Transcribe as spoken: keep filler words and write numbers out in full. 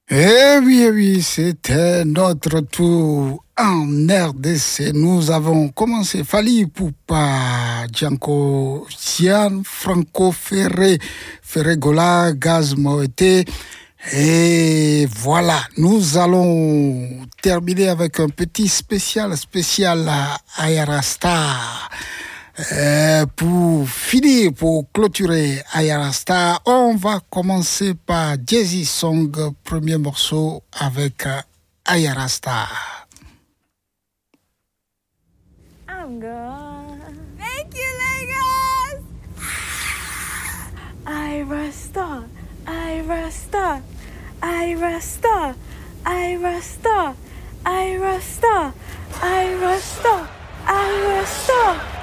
Eh oui, eh oui, c'était notre tour en R D C. Nous avons commencé Fali Poupa, Django Sian, Franco Ferré, Ferregola, Gaz Moete. Et voilà, nous allons terminer avec un petit spécial, spécial à Ayarasta. Euh, pour finir, pour clôturer Ayarasta, on va commencer par Jazzy Song, premier morceau avec euh, Ayarasta. I'm gone. Thank you, Lagos. Ira Star, Ira Star, Ira Star, Ira Star, Ira Star, Ira Star, Ira Star.